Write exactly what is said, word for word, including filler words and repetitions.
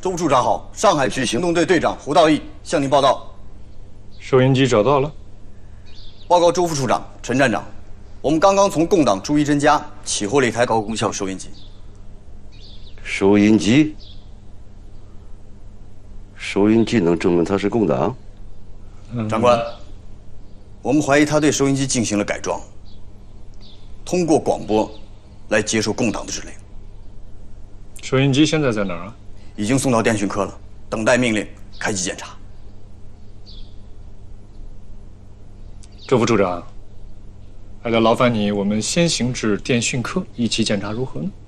周处长好，上海区行动队队长胡道义向您报道。 收音机找到了。 报告周副处长、陈站长，我们刚刚从共党朱一珍家起获了一台高功效收音机。 收音机？收音机能证明他是共党？ 嗯、 长官，我们怀疑他对收音机进行了改装，通过广播来接受共党的指令。 收音机现在在哪儿啊？ 已经送到电讯科了，等待命令开机检查。 周副处长，还得劳烦你，我们先行至电讯科一起检查，如何呢？